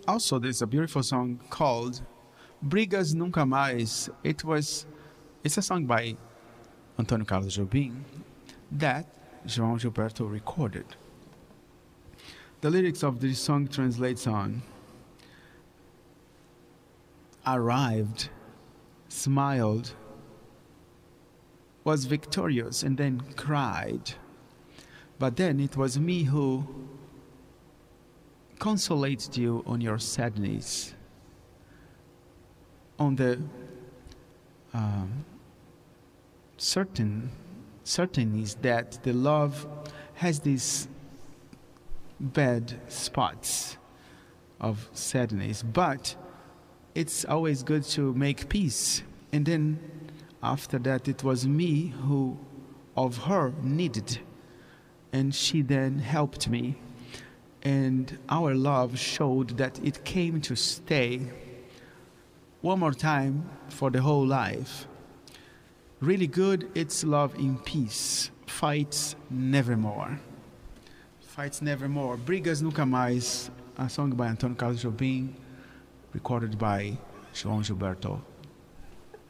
Also, there's a beautiful song called Brigas Nunca Mais. It's a song by Antônio Carlos Jobim that João Gilberto recorded. The lyrics of this song translates on: arrived, smiled, was victorious, and then cried. But then it was me who consolated you on your sadness, on the certain is that the love has these bad spots of sadness, but it's always good to make peace. And then after that, it was me who of her needed, and she then helped me, and our love showed that it came to stay. One more time for the whole life. Really good, it's love in peace. Fights nevermore. Fights nevermore. Brigas Nunca Mais, a song by Antônio Carlos Jobim, recorded by João Gilberto.